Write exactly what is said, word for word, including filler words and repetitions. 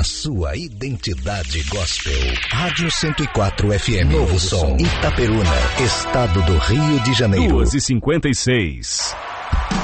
sua identidade gospel. Rádio cento e quatro F M. Novo Som. Itaperuna, estado do Rio de Janeiro. duas e cinquenta e seis.